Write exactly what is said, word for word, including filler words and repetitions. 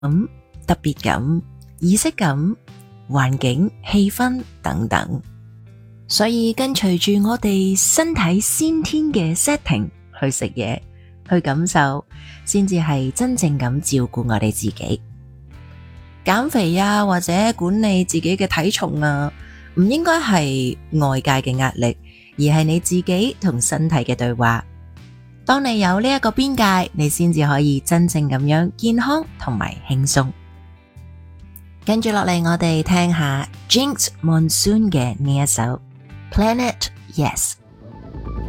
特別感、儀式感、環境、氣氛等等。所以跟隨住我哋身體先天嘅 setting 去食嘢，去感受，先至係真正咁照顧我哋自己。減肥啊，或者管理自己嘅體重啊，唔應該係外界嘅壓力，而係你自己同身體嘅對話。當你有呢一個邊界，你先至可以真正咁樣健康同埋輕鬆。跟住落嚟，我哋聽下 Jinx Monsoon 嘅呢一首 Planet Yes。